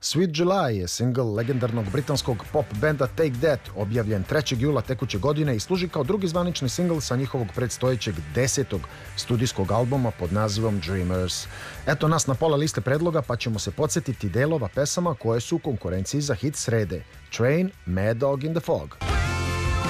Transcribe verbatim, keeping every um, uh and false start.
Sweet July je single legendarnog britanskog pop benda Take That, objavljen trećeg jula tekuće godine i služi kao drugi zvanični singl sa njihovog predstojećeg desetog studijskog albuma pod nazivom Dreamers. Eto nas na pola liste predloga, pa ćemo se podsjetiti delova pesama koje su u konkurenciji za hit srede. Train, Mad Dog in the Fog.